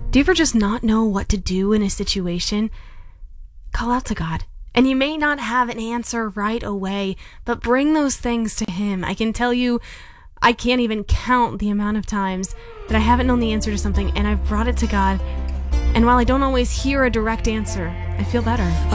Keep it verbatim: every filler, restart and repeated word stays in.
Do you ever just not know what to do in a situation? Call out to God. And you may not have an answer right away, but bring those things to Him. I can tell you, I can't even count the amount of times that I haven't known the answer to something and I've brought it to God. And while I don't always hear a direct answer, I feel better.